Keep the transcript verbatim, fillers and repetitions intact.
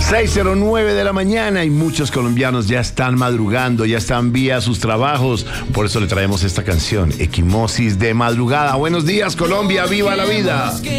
seis cero nueve de la mañana y muchos colombianos ya están madrugando, ya están vía sus trabajos. Por eso le traemos esta canción, Equimosis de madrugada. Buenos días, Colombia, viva la vida.